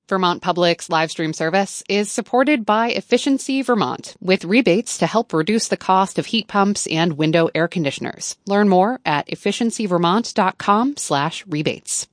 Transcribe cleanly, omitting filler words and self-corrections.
Vermont Public's live stream service is supported by Efficiency Vermont, with rebates to help reduce the cost of heat pumps and window air conditioners. Learn more at efficiencyvermont.com/rebates.